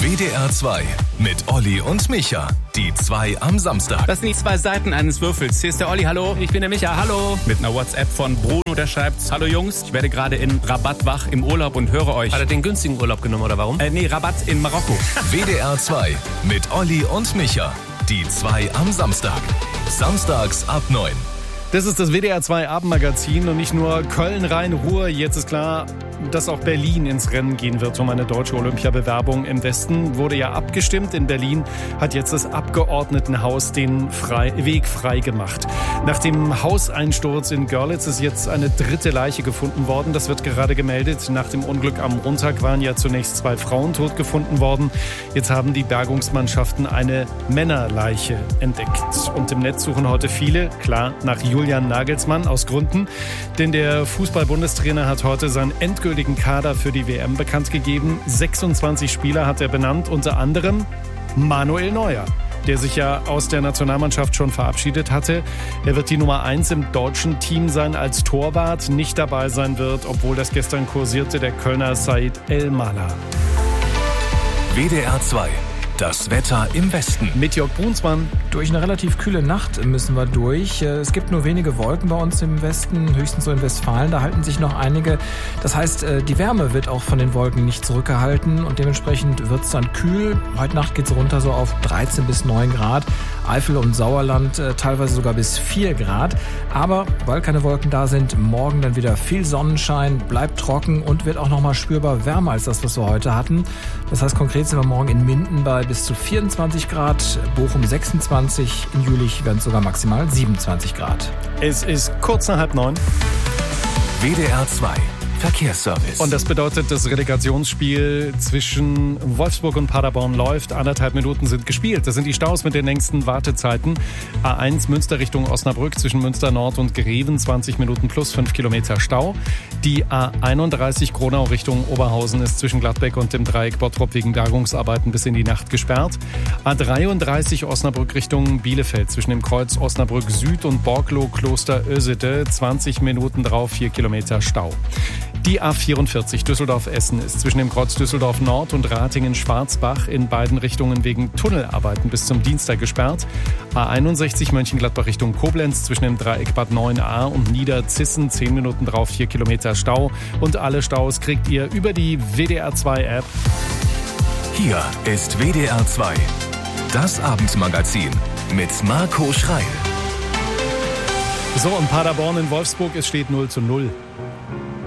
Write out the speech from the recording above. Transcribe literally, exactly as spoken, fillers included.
W D R zwei mit Olli und Micha. Die zwei am Samstag. Das sind die zwei Seiten eines Würfels. Hier ist der Olli, hallo. Ich bin der Micha, hallo. Mit einer WhatsApp von Bruno, der schreibt: Hallo Jungs, ich werde gerade in Rabat wach im Urlaub und höre euch. Hat er den günstigen Urlaub genommen oder warum? Äh, nee, Rabat in Marokko. W D R zwei mit Olli und Micha. Die zwei am Samstag. Samstags ab neun. Das ist das W D R zwei Abendmagazin und nicht nur Köln, Rhein, Ruhr. Jetzt ist klar, dass auch Berlin ins Rennen gehen wird um eine deutsche Olympiabewerbung. Im Westen wurde ja abgestimmt. In Berlin hat jetzt das Abgeordnetenhaus den frei, Weg frei gemacht. Nach dem Hauseinsturz in Görlitz ist jetzt eine dritte Leiche gefunden worden. Das wird gerade gemeldet. Nach dem Unglück am Montag waren ja zunächst zwei Frauen tot gefunden worden. Jetzt haben die Bergungsmannschaften eine Männerleiche entdeckt. Und im Netz suchen heute viele, klar, nach Julian Nagelsmann aus Gründen. Denn der Fußball-Bundestrainer hat heute seinen endgültigen Kader für die W M bekannt gegeben. sechsundzwanzig Spieler hat er benannt, unter anderem Manuel Neuer, der sich ja aus der Nationalmannschaft schon verabschiedet hatte. Er wird die Nummer eins im deutschen Team sein als Torwart. Nicht dabei sein wird, obwohl das gestern kursierte, der Kölner Said El-Mala. W D R zwei. Das Wetter im Westen. Mit Jörg Brunsmann. Durch eine relativ kühle Nacht müssen wir durch. Es gibt nur wenige Wolken bei uns im Westen, höchstens so in Westfalen. Da halten sich noch einige. Das heißt, die Wärme wird auch von den Wolken nicht zurückgehalten und dementsprechend wird es dann kühl. Heute Nacht geht es runter so auf dreizehn bis neun Grad. Eifel und Sauerland teilweise sogar bis vier Grad. Aber weil keine Wolken da sind, morgen dann wieder viel Sonnenschein, bleibt trocken und wird auch nochmal spürbar wärmer als das, was wir heute hatten. Das heißt, konkret sind wir morgen in Minden bei bis zu vierundzwanzig Grad, Bochum sechsundzwanzig, in Jülich werden es sogar maximal siebenundzwanzig Grad. Es ist kurz nach halb neun. W D R zwei. Verkehrsservice. Und das bedeutet, das Relegationsspiel zwischen Wolfsburg und Paderborn läuft. Anderthalb Minuten sind gespielt. Das sind die Staus mit den längsten Wartezeiten. A eins Münster Richtung Osnabrück zwischen Münster Nord und Greven, zwanzig Minuten plus fünf Kilometer Stau. Die A einunddreißig Gronau Richtung Oberhausen ist zwischen Gladbeck und dem Dreieck Bottrop wegen Bergungsarbeiten bis in die Nacht gesperrt. A dreiunddreißig Osnabrück Richtung Bielefeld zwischen dem Kreuz Osnabrück Süd und Borglo Kloster Ösede, zwanzig Minuten drauf, vier Kilometer Stau. Die A vierundvierzig Düsseldorf-Essen ist zwischen dem Kreuz Düsseldorf Nord und Ratingen-Schwarzbach in beiden Richtungen wegen Tunnelarbeiten bis zum Dienstag gesperrt. A einundsechzig Mönchengladbach Richtung Koblenz zwischen dem Dreieck Bad neun a und Niederzissen, zehn Minuten drauf, vier Kilometer Stau. Und alle Staus kriegt ihr über die W D R zwei App. Hier ist W D R zwei. Das Abendmagazin mit Marco Schreil. So, und Paderborn in Wolfsburg, es steht null zu null.